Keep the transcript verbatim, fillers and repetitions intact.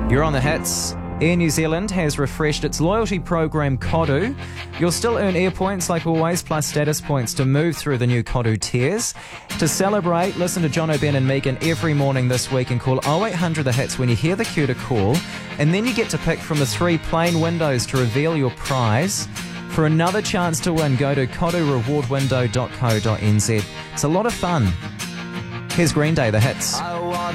You're on the hits. Air New Zealand has refreshed its loyalty program Kodu. You'll still earn air points like always, plus status points to move through the new Kodu tiers. To celebrate, listen to John O'Ben and Megan every morning this week and call oh eight hundred the hits when you hear the cue to call. And then you get to pick from the three plain windows to reveal your prize. For another chance to win, go to kodu reward window dot co dot n z. It's a lot of fun. Here's Green Day, the hits.